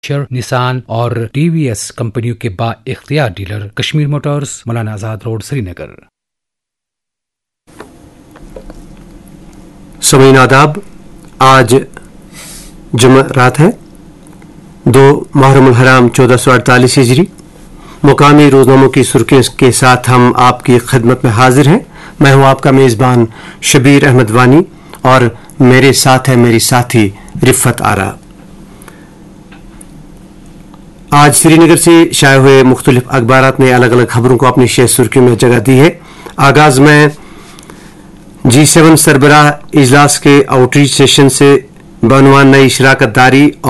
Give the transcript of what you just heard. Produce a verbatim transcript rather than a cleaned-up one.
Nissan और TVS कंपनियों के बा इख्तियार dealer Kashmir Motors, Maulana Azad road, Srinagar. समय आदाब। आज जुम्मा रात है, दो मुहर्रम हराम चौदह सौ अड़तालीस हिजरी। मुकामी रोजनामों की सुर्खियों के साथ हम आपकी खिदमत में हाजिर हैं। मैं हूं आपका मेज़बान शबीर अहमद वानी और मेरे साथ है मेरी साथी रिफ़त आरा। आज श्रीनगर से शाये हुए मुख्तलिफ अखबारात ने अलग अलग खबरों को अपनी शेष सुर्खियों में जगह दी है। आगाज में जी सेवन सरबराह इजलास के आउटरीच सेशन से बनवान नई शराकत दारी